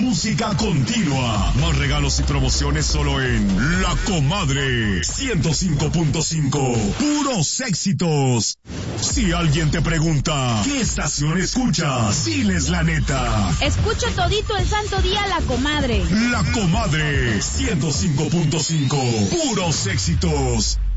música continua. Más regalos y promociones solo en La Comadre 105.5. Puros éxitos. Si alguien te pregunta, ¿qué estación escuchas? Diles la neta. Escucho todito el santo día La Comadre. La Comadre 105.5. Puros éxitos.